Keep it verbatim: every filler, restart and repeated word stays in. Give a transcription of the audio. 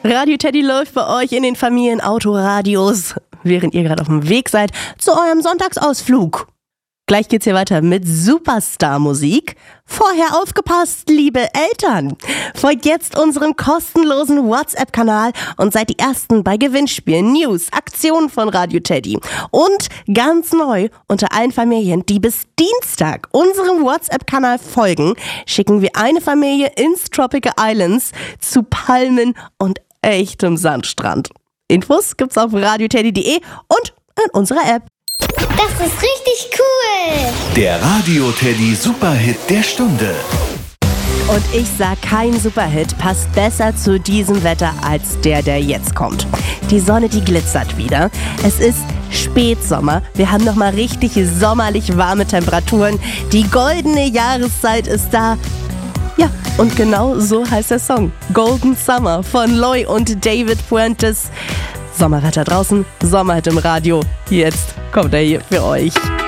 Radio Teddy läuft bei euch in den Familienautoradios, während ihr gerade auf dem Weg seid zu eurem Sonntagsausflug. Gleich geht's hier weiter mit Superstar-Musik. Vorher aufgepasst, liebe Eltern! Folgt jetzt unserem kostenlosen WhatsApp-Kanal und seid die Ersten bei Gewinnspielen, News, Aktionen von Radio Teddy. Und ganz neu, unter allen Familien, die bis Dienstag unserem WhatsApp-Kanal folgen, schicken wir eine Familie ins Tropical Islands zu Palmen und echtem Sandstrand. Infos gibt's auf radioteddy punkt de und in unserer App. Das ist richtig cool! Der Radio Teddy Superhit der Stunde. Und ich sag, kein Superhit passt besser zu diesem Wetter als der, der jetzt kommt. Die Sonne, die glitzert wieder. Es ist Spätsommer. Wir haben nochmal richtig sommerlich warme Temperaturen. Die goldene Jahreszeit ist da. Ja, und genau so heißt der Song. Golden Summer von Loy und David Puentes. Sommerwetter draußen, Sommerhit im Radio. Jetzt kommt er hier für euch.